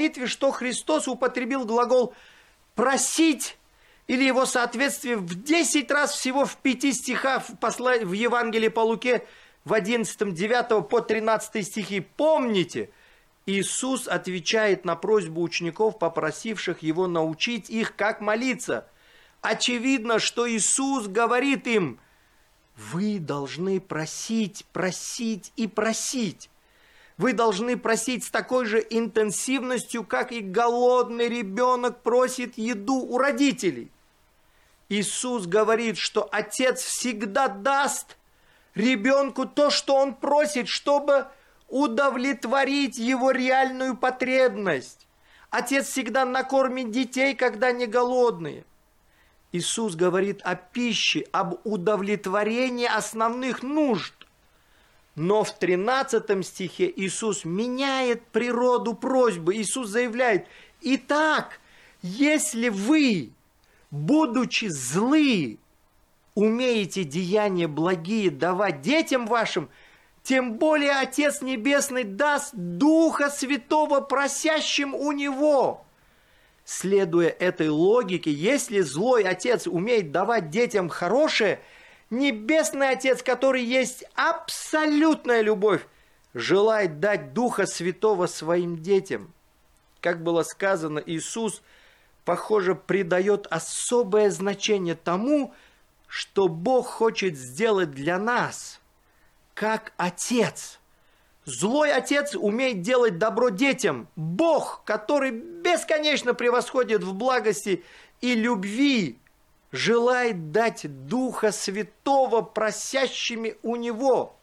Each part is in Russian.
молитве, что Христос употребил глагол «просить», или его соответствие в 10 раз всего в 5 стихах в Евангелии по Луке, в 11, 9 по 13 стихи. Помните, Иисус отвечает на просьбу учеников, попросивших Его научить их, как молиться. Очевидно, что Иисус говорит им: вы должны просить, просить и просить. Вы должны просить с такой же интенсивностью, как и голодный ребенок просит еду у родителей. Иисус говорит, что Отец всегда даст ребенку то, что он просит, чтобы удовлетворить его реальную потребность. Отец всегда накормит детей, когда они голодные. Иисус говорит о пище, об удовлетворении основных нужд. Но в 13 стихе Иисус меняет природу просьбы. Иисус заявляет: «Итак, если вы, будучи злы, умеете деяния благие давать детям вашим, тем более Отец Небесный даст Духа Святого просящим у Него». Следуя этой логике, если злой отец умеет давать детям хорошее, Небесный Отец, который есть абсолютная любовь, желает дать Духа Святого своим детям. Как было сказано, Иисус, похоже, придает особое значение тому, что Бог хочет сделать для нас, как Отец. Злой отец умеет делать добро детям. Бог, который бесконечно превосходит в благости и любви, желает дать Духа Святого просящими у Него.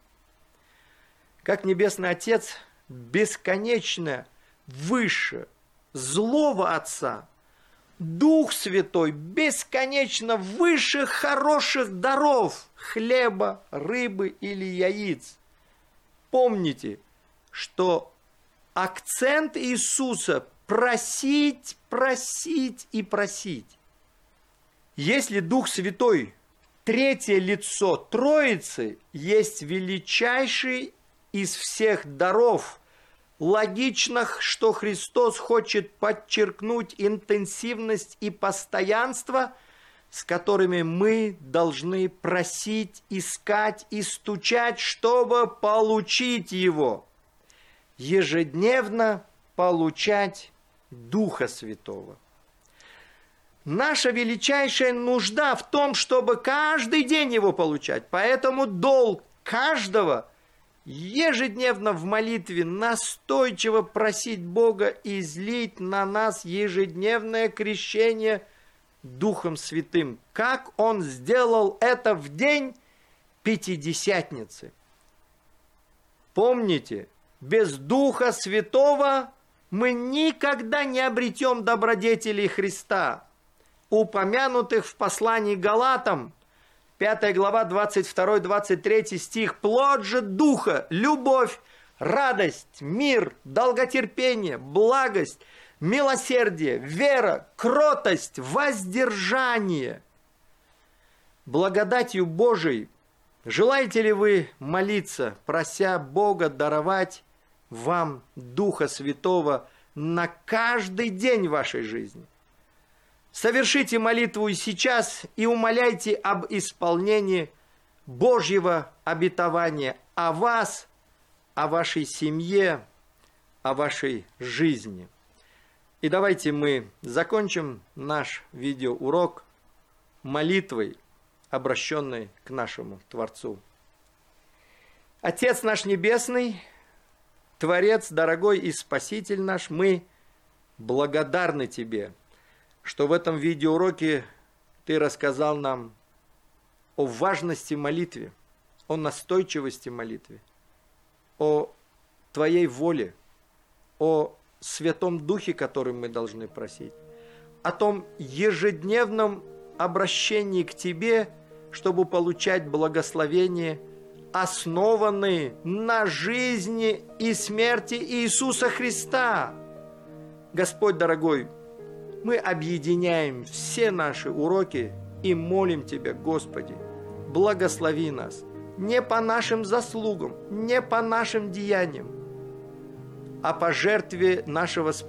Как Небесный Отец бесконечно выше злого отца, Дух Святой бесконечно выше хороших даров, хлеба, рыбы или яиц. Помните, что акцент Иисуса – просить, просить и просить. Если Дух Святой, третье лицо Троицы, есть величайший из всех даров, логично, что Христос хочет подчеркнуть интенсивность и постоянство, с которыми мы должны просить, искать и стучать, чтобы получить Его. Ежедневно получать Духа Святого. Наша величайшая нужда в том, чтобы каждый день Его получать. Поэтому долг каждого ежедневно в молитве настойчиво просить Бога излить на нас ежедневное крещение Духом Святым, как Он сделал это в день Пятидесятницы. Помните, без Духа Святого мы никогда не обретем добродетелей Христа, упомянутых в послании Галатам, 5 глава, 22-23 стих. Плод же Духа, любовь, радость, мир, долготерпение, благость, милосердие, вера, кротость, воздержание. Благодатью Божией желаете ли вы молиться, прося Бога даровать вам Духа Святого на каждый день вашей жизни? Совершите молитву и сейчас и умоляйте об исполнении Божьего обетования о вас, о вашей семье, о вашей жизни. И давайте мы закончим наш видеоурок молитвой, обращенной к нашему Творцу. Отец наш Небесный, Творец дорогой и Спаситель наш, мы благодарны Тебе, что в этом видеоуроке Ты рассказал нам о важности молитвы, о настойчивости молитвы, о Твоей воле, о Святом Духе, которым мы должны просить, о том ежедневном обращении к Тебе, чтобы получать благословение, основанные на жизни и смерти Иисуса Христа. Господь дорогой, мы объединяем все наши уроки и молим Тебя, Господи, благослови нас не по нашим заслугам, не по нашим деяниям, а по жертве нашего спасения